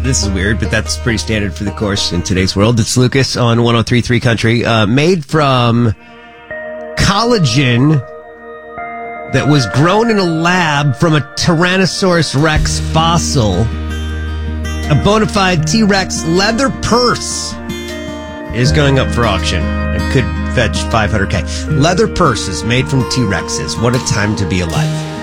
this is weird, but that's pretty standard for the course in today's world. It's Lucas on 103.3 Country. Made from collagen that was grown in a lab from a Tyrannosaurus Rex fossil. A bona fide T-Rex leather purse is going up for auction. It could fetch $500K. Leather purses made from T-Rexes. What a time to be alive.